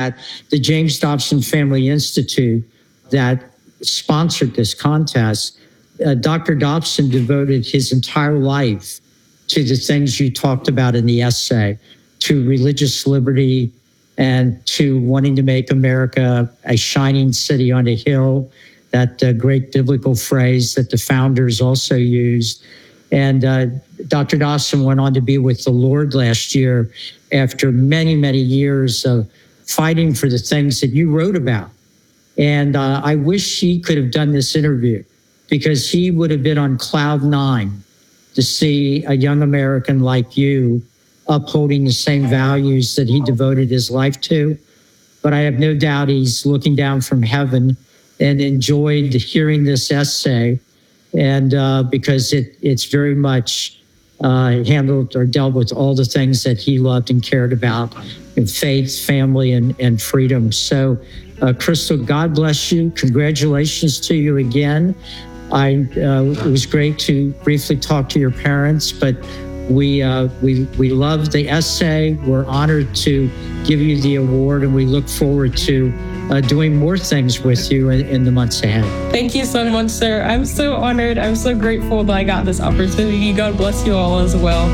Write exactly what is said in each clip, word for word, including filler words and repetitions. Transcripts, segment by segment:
that the James Dobson Family Institute that sponsored this contest, uh, Doctor Dobson devoted his entire life to the things you talked about in the essay, to religious liberty and to wanting to make America a shining city on a hill, that uh, great biblical phrase that the founders also used. And uh, Doctor Dobson went on to be with the Lord last year after many, many years of fighting for the things that you wrote about. And uh, I wish he could have done this interview, because he would have been on cloud nine to see a young American like you upholding the same values that he devoted his life to. But I have no doubt he's looking down from heaven and enjoyed hearing this essay, and uh, because it, it's very much uh, handled or dealt with all the things that he loved and cared about in faith, family, and, and freedom. So, uh, Crystal, God bless you. Congratulations to you again. I uh, it was great to briefly talk to your parents, but we uh, we we love the essay. We're honored to give you the award, and we look forward to uh, doing more things with you in, in the months ahead. Thank you so much, sir. I'm so honored. I'm so grateful that I got this opportunity. God bless you all as well.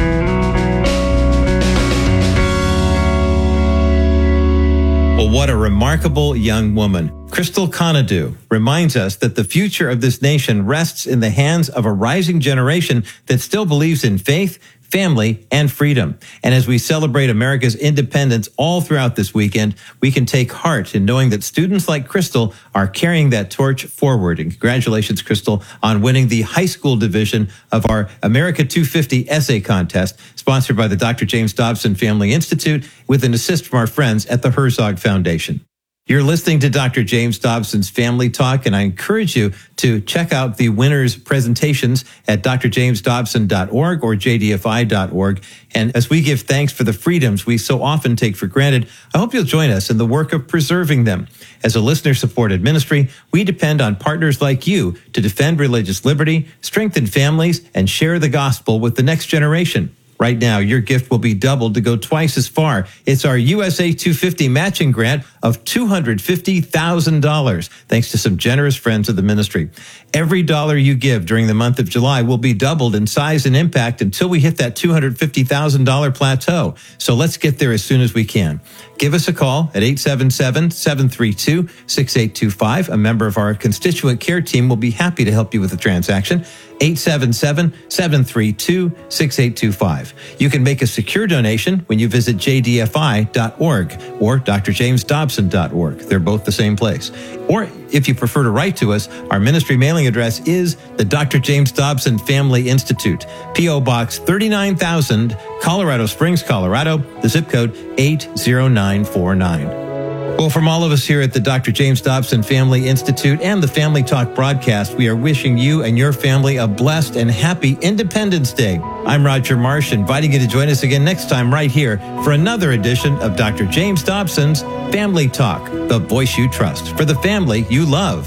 Well, what a remarkable young woman. Crystal Conadue reminds us that the future of this nation rests in the hands of a rising generation that still believes in faith, family, and freedom. And as we celebrate America's independence all throughout this weekend, we can take heart in knowing that students like Crystal are carrying that torch forward. And congratulations, Crystal, on winning the high school division of our America two fifty essay contest, sponsored by the Doctor James Dobson Family Institute, with an assist from our friends at the Herzog Foundation. You're listening to Doctor James Dobson's Family Talk, and I encourage you to check out the winners' presentations at d r james dobson dot org or j d f i dot org. And as we give thanks for the freedoms we so often take for granted, I hope you'll join us in the work of preserving them. As a listener-supported ministry, we depend on partners like you to defend religious liberty, strengthen families, and share the gospel with the next generation. Right now, your gift will be doubled to go twice as far. It's our U S A two fifty matching grant of two hundred fifty thousand dollars, thanks to some generous friends of the ministry. Every dollar you give during the month of July will be doubled in size and impact until we hit that two hundred fifty thousand dollars plateau. So let's get there as soon as we can. Give us a call at eight seven seven, seven three two, six eight two five. A member of our constituent care team will be happy to help you with the transaction. eight seven seven, seven three two, six eight two five. You can make a secure donation when you visit j d f i dot org or d r james dobson dot org. They're both the same place. Or if you prefer to write to us, our ministry mailing address is the Doctor James Dobson Family Institute, P O Box thirty-nine thousand, Colorado Springs, Colorado, the zip code eight zero nine four nine. Well, from all of us here at the Doctor James Dobson Family Institute and the Family Talk broadcast, we are wishing you and your family a blessed and happy Independence Day. I'm Roger Marsh, inviting you to join us again next time right here for another edition of Doctor James Dobson's Family Talk, the voice you trust for the family you love.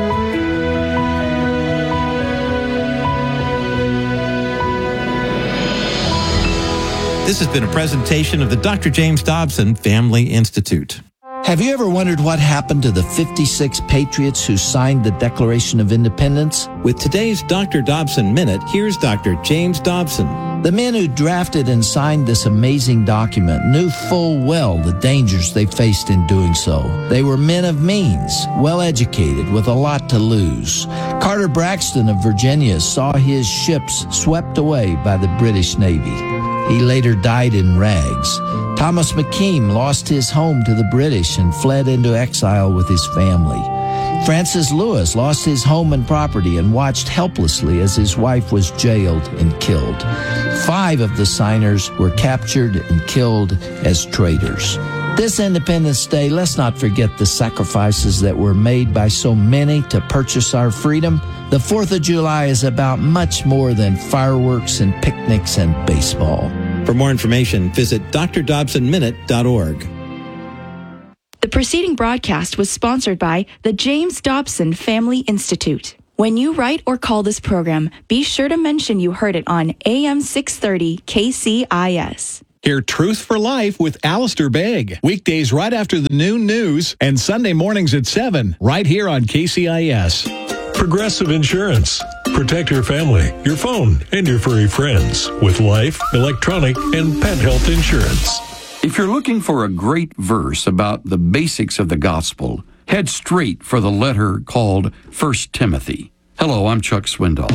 This has been a presentation of the Doctor James Dobson Family Institute. Have you ever wondered what happened to the fifty-six patriots who signed the Declaration of Independence? With today's Doctor Dobson Minute, here's Doctor James Dobson. The men who drafted and signed this amazing document knew full well the dangers they faced in doing so. They were men of means, well-educated, with a lot to lose. Carter Braxton of Virginia saw his ships swept away by the British Navy. He later died in rags. Thomas McKean lost his home to the British and fled into exile with his family. Francis Lewis lost his home and property and watched helplessly as his wife was jailed and killed. Five of the signers were captured and killed as traitors. This Independence Day, let's not forget the sacrifices that were made by so many to purchase our freedom. The fourth of July is about much more than fireworks and picnics and baseball. For more information, visit d r dobson minute dot org. The preceding broadcast was sponsored by the James Dobson Family Institute. When you write or call this program, be sure to mention you heard it on A M six thirty K C I S. Hear Truth for Life with Alistair Begg. Weekdays right after the noon news and Sunday mornings at seven, right here on K C I S. Progressive Insurance. Protect your family, your phone, and your furry friends with life, electronic, and pet health insurance. If you're looking for a great verse about the basics of the gospel, head straight for the letter called First Timothy. Hello, I'm Chuck Swindoll.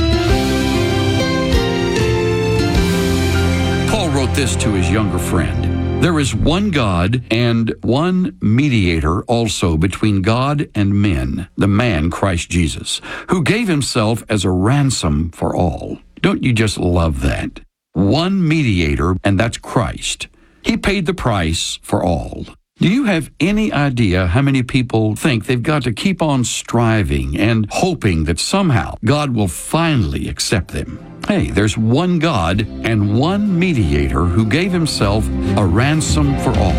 Paul wrote this to his younger friend. There is one God and one mediator also between God and men, the man Christ Jesus, who gave himself as a ransom for all. Don't you just love that? One mediator, and that's Christ. He paid the price for all. Do you have any idea how many people think they've got to keep on striving and hoping that somehow God will finally accept them? Hey, there's one God and one mediator who gave himself a ransom for all.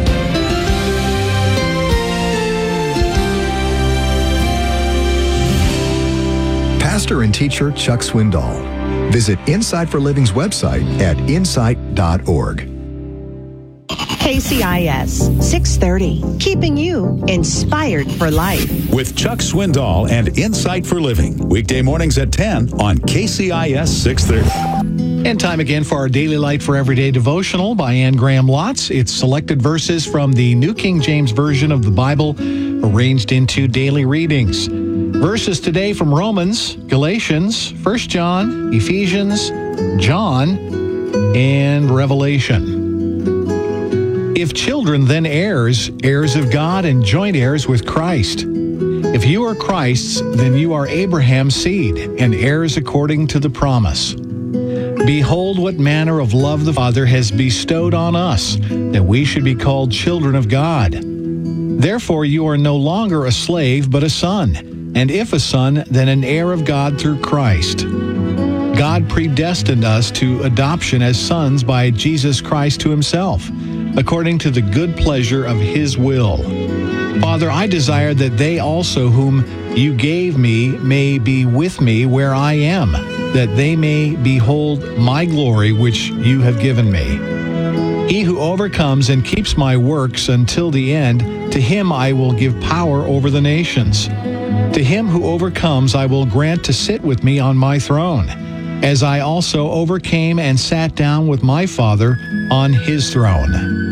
Pastor and teacher Chuck Swindoll. Visit Insight for Living's website at insight dot org. K C I S six thirty, keeping you inspired for life. With Chuck Swindoll and Insight for Living. Weekday mornings at ten on K C I S six thirty. And time again for our Daily Light for Everyday devotional by Anne Graham Lotz. It's selected verses from the New King James Version of the Bible, arranged into daily readings. Verses today from Romans, Galatians, First John, Ephesians, John, and Revelation. If children, then heirs, heirs of God and joint heirs with Christ. If you are Christ's, then you are Abraham's seed and heirs according to the promise. Behold, what manner of love the Father has bestowed on us, that we should be called children of God. Therefore you are no longer a slave, but a son, and if a son, then an heir of God through Christ. God predestined us to adoption as sons by Jesus Christ to himself, according to the good pleasure of his will. Father, I desire that they also whom you gave me may be with me where I am, that they may behold my glory which you have given me. He who overcomes and keeps my works until the end, to him I will give power over the nations. To him who overcomes I will grant to sit with me on my throne, as I also overcame and sat down with my Father on his throne.